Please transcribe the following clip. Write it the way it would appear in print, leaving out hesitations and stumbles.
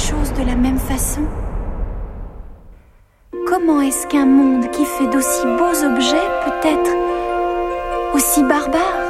choses de la même façon? Comment est-ce qu'un monde qui fait d'aussi beaux objets peut être aussi barbare?